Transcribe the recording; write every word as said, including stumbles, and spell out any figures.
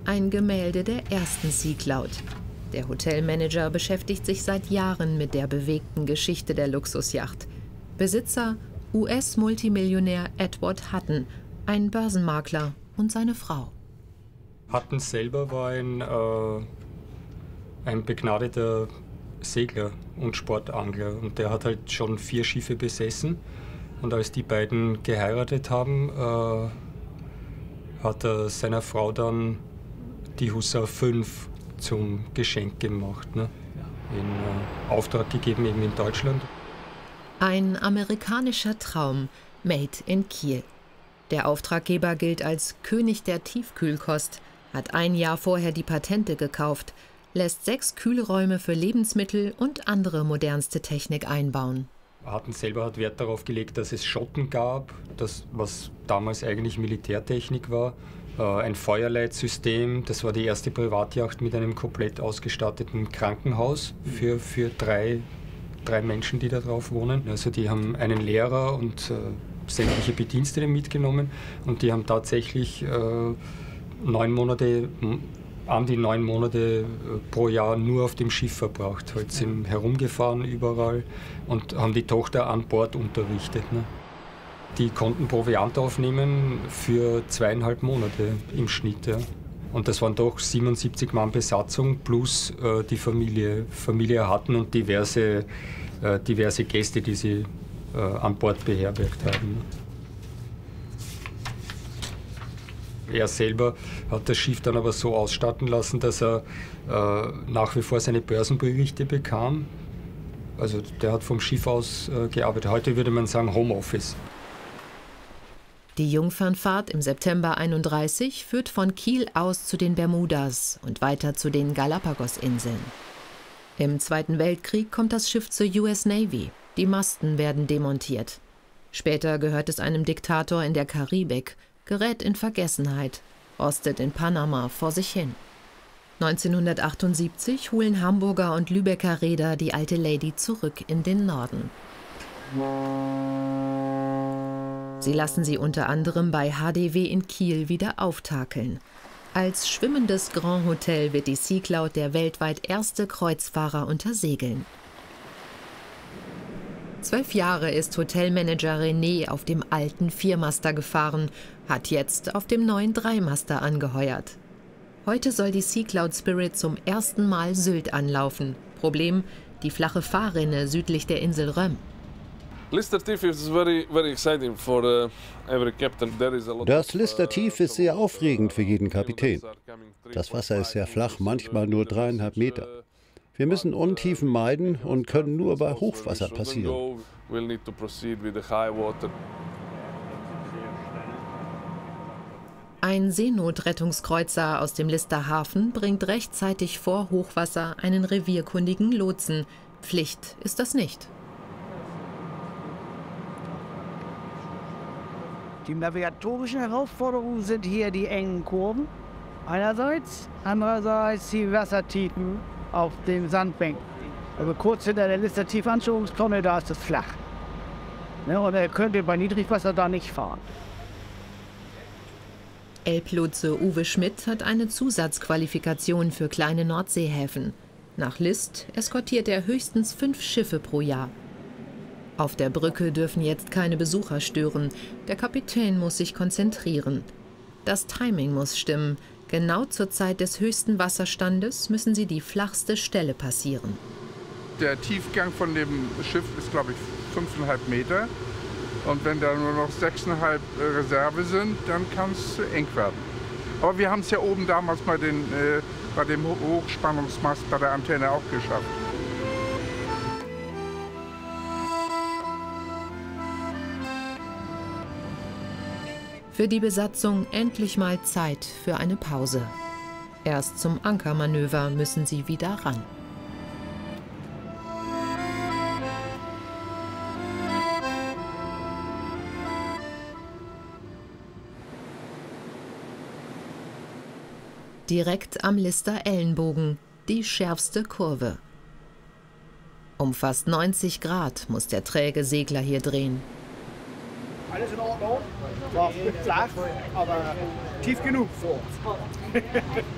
Ein Gemälde der ersten Sea Cloud. Der Hotelmanager beschäftigt sich seit Jahren mit der bewegten Geschichte der Luxusjacht. Besitzer U S-Multimillionär Edward Hutton, ein Börsenmakler und seine Frau. Hutton selber war ein, äh, ein begnadeter Segler und Sportangler. Und der hat halt schon vier Schiffe besessen. Und als die beiden geheiratet haben, äh, hat er seiner Frau dann die Hussar fünf zum Geschenk gemacht, ne? In äh, Auftrag gegeben eben in Deutschland. Ein amerikanischer Traum, made in Kiel. Der Auftraggeber gilt als König der Tiefkühlkost, hat ein Jahr vorher die Patente gekauft, lässt sechs Kühlräume für Lebensmittel und andere modernste Technik einbauen. Hutton selber hat Wert darauf gelegt, dass es Schotten gab, das, was damals eigentlich Militärtechnik war. Ein Feuerleitsystem, das war die erste Privatjacht mit einem komplett ausgestatteten Krankenhaus für, für drei, drei Menschen, die da drauf wohnen. Also die haben einen Lehrer und äh, sämtliche Bedienstete mitgenommen und die haben tatsächlich äh, neun Monate, an die neun Monate pro Jahr nur auf dem Schiff verbracht. Halt sind herumgefahren überall und haben die Tochter an Bord unterrichtet. Ne? Die konnten Proviant aufnehmen für zweieinhalb Monate im Schnitt. Ja. Und das waren doch siebenundsiebzig Mann Besatzung plus äh, die Familie, Familie Hutton und diverse, äh, diverse Gäste, die sie äh, an Bord beherbergt haben. Er selber hat das Schiff dann aber so ausstatten lassen, dass er äh, nach wie vor seine Börsenberichte bekam. Also der hat vom Schiff aus äh, gearbeitet. Heute würde man sagen Homeoffice. Die Jungfernfahrt im September einunddreißig führt von Kiel aus zu den Bermudas und weiter zu den Galapagos-Inseln. Im Zweiten Weltkrieg kommt das Schiff zur U S Navy. Die Masten werden demontiert. Später gehört es einem Diktator in der Karibik, gerät in Vergessenheit, rostet in Panama vor sich hin. neunzehnhundertachtundsiebzig holen Hamburger und Lübecker Reeder die alte Lady zurück in den Norden. Sie lassen sie unter anderem bei H D W in Kiel wieder auftakeln. Als schwimmendes Grand Hotel wird die Sea Cloud der weltweit erste Kreuzfahrer unter Segeln. Zwölf Jahre ist Hotelmanager René auf dem alten Viermaster gefahren, hat jetzt auf dem neuen Dreimaster angeheuert. Heute soll die Sea Cloud Spirit zum ersten Mal Sylt anlaufen. Problem: die flache Fahrrinne südlich der Insel Röm. Das Lister Tief ist sehr aufregend für jeden Kapitän. Das Wasser ist sehr flach, manchmal nur dreieinhalb Meter. Wir müssen Untiefen meiden und können nur bei Hochwasser passieren. Ein Seenotrettungskreuzer aus dem Lister Hafen bringt rechtzeitig vor Hochwasser einen revierkundigen Lotsen. Pflicht ist das nicht. Die navigatorischen Herausforderungen sind hier die engen Kurven einerseits, andererseits die Wassertiefen auf den Sandbänken. Also kurz hinter der Lister Tiefanschauungstonne, da ist es flach. Ne, und er könnte bei Niedrigwasser da nicht fahren. Elblotse Uwe Schmidt hat eine Zusatzqualifikation für kleine Nordseehäfen. Nach List eskortiert er höchstens fünf Schiffe pro Jahr. Auf der Brücke dürfen jetzt keine Besucher stören. Der Kapitän muss sich konzentrieren. Das Timing muss stimmen. Genau zur Zeit des höchsten Wasserstandes müssen sie die flachste Stelle passieren. Der Tiefgang von dem Schiff ist, glaube ich, fünfeinhalb Meter. Und wenn da nur noch sechseinhalb Reserve sind, dann kann es eng werden. Aber wir haben es ja oben damals bei, den, äh, bei dem Hochspannungsmast bei der Antenne auch geschafft. Für die Besatzung endlich mal Zeit für eine Pause. Erst zum Ankermanöver müssen sie wieder ran. Direkt am Lister Ellenbogen, die schärfste Kurve. Um fast neunzig Grad muss der träge Segler hier drehen. Alles in Ordnung. War flach, aber tief genug.